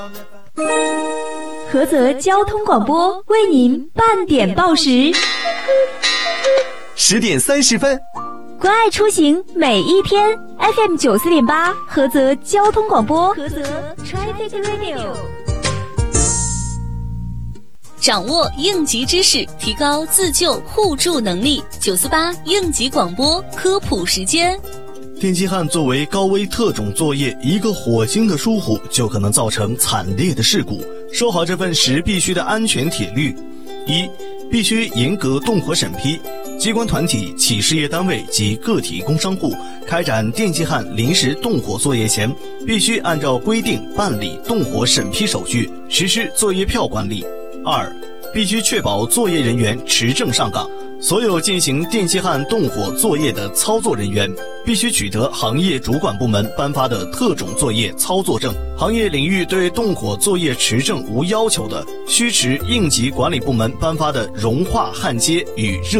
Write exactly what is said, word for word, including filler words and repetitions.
菏泽交通广播为您半点报时， 十点三十分， 关爱出行每一天 F M 九四点八，菏泽交通广播，菏泽 Traffic Radio。 掌握应急知识，提高自救互助能力。九四八应急广播科普时间。 电气焊作为高危特种作业，一个火星的疏忽就可能造成惨烈的事故。守好这份时必须的安全铁律：一、必须严格动火审批。机关团体、企事业单位及个体工商户开展电气焊临时动火作业前，必须按照规定办理动火审批手续，实施作业票管理。二、必须确保作业人员持证上岗。所有进行电气焊动火作业的操作人员必须取得行业主管部门颁发的特种作业操作证。行业领域对动火作业持证无要求的，需持应急管理部门颁发的熔化焊接与热